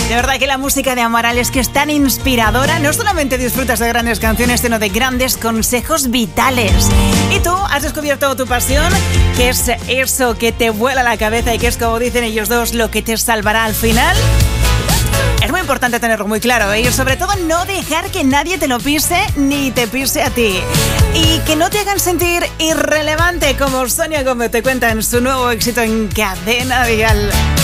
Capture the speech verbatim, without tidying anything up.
De verdad que la música de Amaral es que es tan inspiradora. No solamente disfrutas de grandes canciones, sino de grandes consejos vitales. Y tú has descubierto tu pasión, que es eso que te vuela la cabeza y que es, como dicen ellos dos, lo que te salvará al final. Es muy importante tenerlo muy claro, ¿eh? Y sobre todo no dejar que nadie te lo pise ni te pise a ti. Y que no te hagan sentir irrelevante, como Sonia Gómez te cuenta en su nuevo éxito en Cadena Dial.